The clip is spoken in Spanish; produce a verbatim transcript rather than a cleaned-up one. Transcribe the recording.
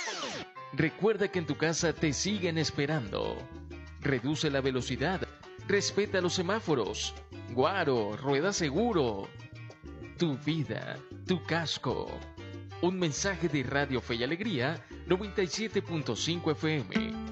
Recuerda que en tu casa te siguen esperando. Reduce la velocidad. Respeta los semáforos. Guaro, rueda seguro. Tu vida, tu casco. Un mensaje de Radio Fe y Alegría noventa y siete punto cinco F M.